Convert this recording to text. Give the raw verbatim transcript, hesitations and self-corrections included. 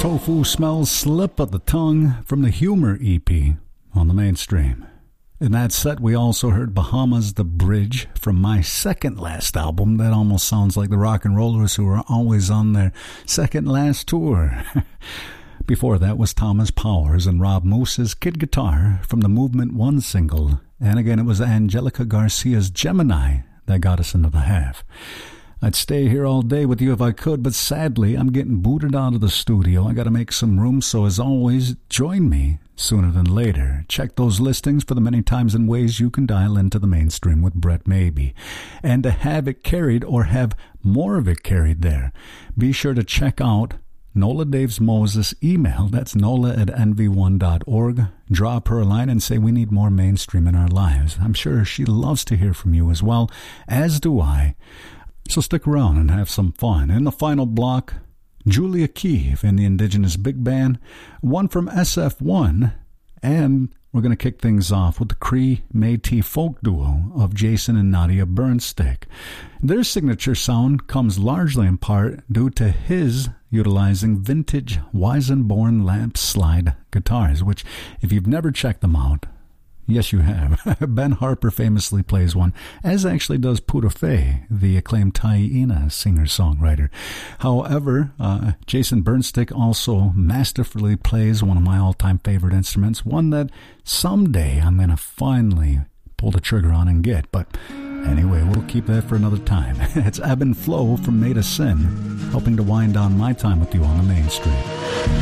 Tofu Smells Slip of the Tongue from the Humor E P on the Mainstream. In that set, we also heard Bahamas' The Bridge from my second last album. That almost sounds like the rock and rollers who are always on their second last tour. Before that was Thomas Powers and Rob Moose's Kid Guitar from the Movement One single. And again, it was Angelica Garcia's Gemini that got us into the half. I'd stay here all day with you if I could, but sadly, I'm getting booted out of the studio. I got to make some room, so as always, join me sooner than later. Check those listings for the many times and ways you can dial into the Mainstream with Brett Maybe. And to have it carried or have more of it carried there, be sure to check out Nola Daves Moses' email. That's nola at n v one dot org. Drop her a line and say we need more Mainstream in our lives. I'm sure she loves to hear from you as well, as do I. So stick around and have some fun. In the final block, Julia Keeve and the Indigenous Big Band, one from S F one, and we're going to kick things off with the Cree Métis folk duo of Jason and Nadia Burnstick. Their signature sound comes largely in part due to his utilizing vintage Weisenborn lamp slide guitars, which, if you've never checked them out, yes, you have. Ben Harper famously plays one, as actually does Puda Fay, the acclaimed Taina singer-songwriter. However, uh, Jason Burnstick also masterfully plays one of my all-time favorite instruments, one that someday I'm going to finally pull the trigger on and get. But anyway, we'll keep that for another time. It's Ebb and Flow from Made of Sin, helping to wind down my time with you on the Mainstream.